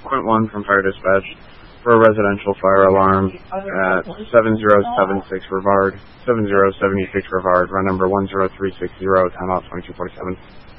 Point 1 from Fire Dispatch for a residential fire alarm at 7076 Rivard, 7076 Rivard, run number 10360, timeout 2247.